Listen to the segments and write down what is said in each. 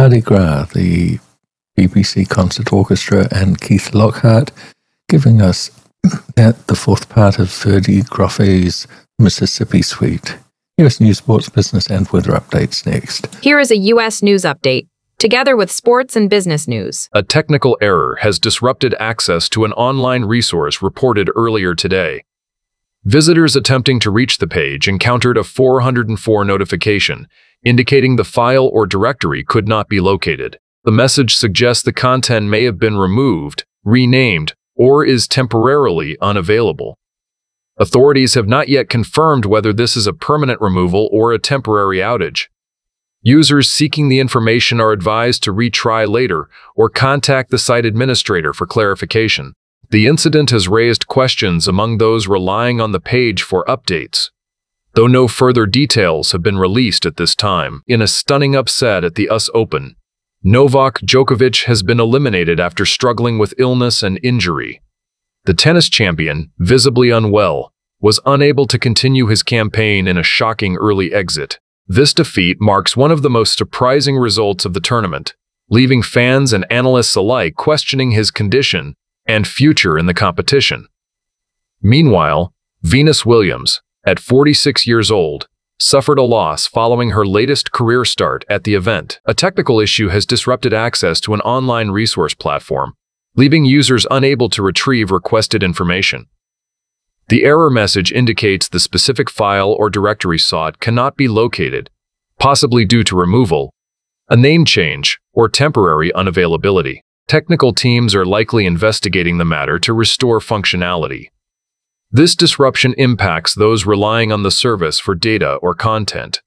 Mardi Gras, the BBC Concert Orchestra and Keith Lockhart, giving us the fourth part of Ferdy Groffe's Mississippi Suite. U.S. news, sports, business, and weather updates next. Here is a U.S. news update, together with sports and business news. A technical error has disrupted access to an online resource reported earlier today. Visitors attempting to reach the page encountered a 404 notification, indicating the file or directory could not be located. The message suggests the content may have been removed, renamed, or is temporarily unavailable. Authorities have not yet confirmed whether this is a permanent removal or a temporary outage. Users seeking the information are advised to retry later or contact the site administrator for clarification. The incident has raised questions among those relying on the page for updates, though no further details have been released at this time. In a stunning upset at the US Open, Novak Djokovic has been eliminated after struggling with illness and injury. The tennis champion, visibly unwell, was unable to continue his campaign in a shocking early exit. This defeat marks one of the most surprising results of the tournament, leaving fans and analysts alike questioning his condition and future in the competition. Meanwhile, Venus Williams, at 46 years old, suffered a loss following her latest career start at the event. A technical issue has disrupted access to an online resource platform, leaving users unable to retrieve requested information. The error message indicates the specific file or directory sought cannot be located, possibly due to removal, a name change, or temporary unavailability. Technical teams are likely investigating the matter to restore functionality. This disruption impacts those relying on the service for data or content.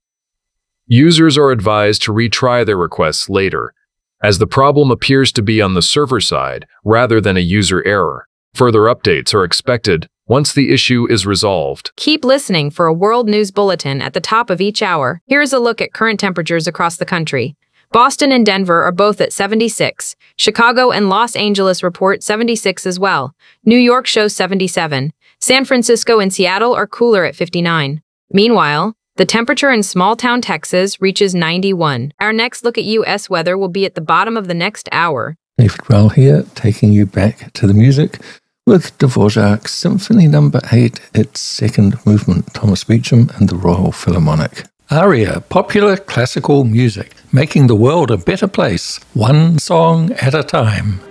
Users are advised to retry their requests later, as the problem appears to be on the server side rather than a user error. Further updates are expected once the issue is resolved. Keep listening for a world news bulletin at the top of each hour. Here's a look at current temperatures across the country. Boston and Denver are both at 76. Chicago and Los Angeles report 76 as well. New York shows 77. San Francisco and Seattle are cooler at 59. Meanwhile, the temperature in small-town Texas reaches 91. Our next look at U.S. weather will be at the bottom of the next hour. David Rowell here, taking you back to the music with Dvorak's Symphony No. 8, its second movement, Thomas Beecham and the Royal Philharmonic. ARIA, popular classical music, making the world a better place, one song at a time.